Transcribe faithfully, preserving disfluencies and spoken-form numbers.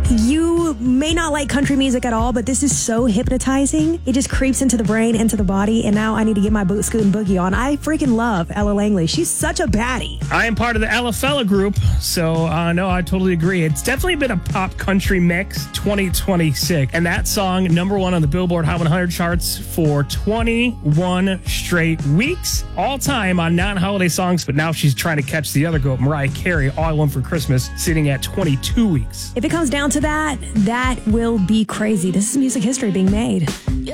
You may not like country music at all, but this is so hypnotizing. It just creeps into the brain, into the body, and now I need to get my boot scoot and boogie on. I freaking love Ella Langley. She's such a baddie. I am part of the Ella Fella group, so uh, no, I totally agree. It's definitely been a pop country mix twenty twenty-six, and that song, number one on the Billboard Hot one hundred charts for twenty-one straight weeks, all time on non-holiday songs, but now she's trying to catch the other goat, Mariah Carey, All I Want for Christmas, sitting at twenty-two weeks. If it comes down to that, that will be crazy. This is music history being made.